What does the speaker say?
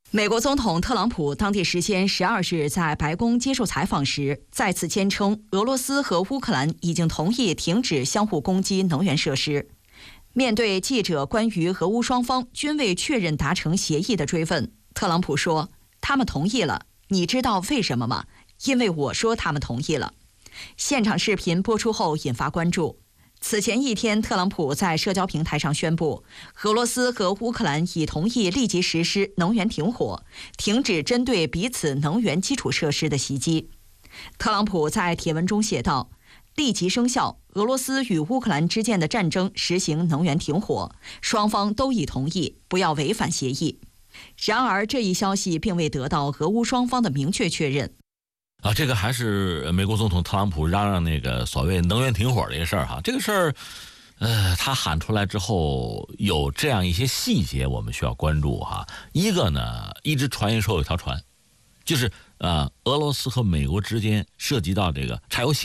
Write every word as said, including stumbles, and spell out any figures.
美国总统特朗普当地时间十二日在白宫接受采访时，再次坚称俄罗斯和乌克兰已经同意停止相互攻击能源设施。面对记者关于俄乌双方均未确认达成协议的追问，特朗普说：“他们同意了，你知道为什么吗？因为我说他们同意了。”现场视频播出后引发关注。此前一天，特朗普在社交平台上宣布，俄罗斯和乌克兰已同意立即实施能源停火，停止针对彼此能源基础设施的袭击。特朗普在帖文中写道：“立即生效，俄罗斯与乌克兰之间的战争实行能源停火，双方都已同意，不要违反协议。”然而，这一消息并未得到俄乌双方的明确确认。 啊，这个还是美国总统特朗普嚷嚷那个所谓能源停火的一个事儿哈。这个事儿，呃，他喊出来之后，有这样一些细节我们需要关注哈。一个呢，一直传言说有条船，就是呃，俄罗斯和美国之间涉及到这个柴油协